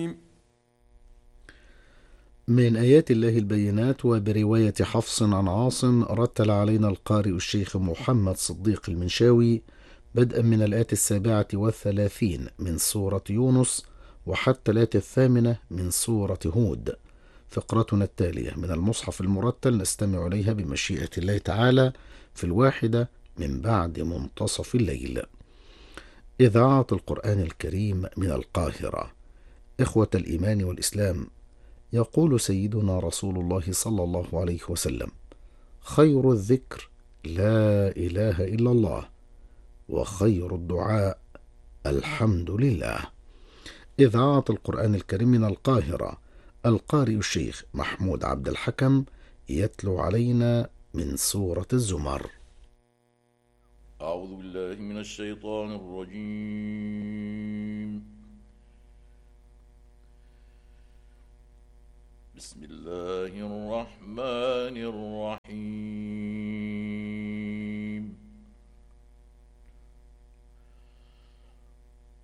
من آيات الله البينات. وبرواية حفص عن عاصم رتل علينا القارئ الشيخ محمد صديق المنشاوي بدءا من الآية 37 من سورة يونس وحتى الآية 8 من سورة هود. فقرتنا التالية من المصحف المرتل نستمع إليها بمشيئة الله تعالى في 1 من بعد منتصف الليل. إذاعة القرآن الكريم من القاهرة. إخوة الإيمان والإسلام، يقول سيدنا رسول الله صلى الله عليه وسلم: خير الذكر لا إله إلا الله، وخير الدعاء الحمد لله. إذاعة القرآن الكريم من القاهرة. القارئ الشيخ محمود عبد الحكم يتلو علينا من سورة الزمر. أعوذ بالله من الشيطان الرجيم. بسم الله الرحمن الرحيم.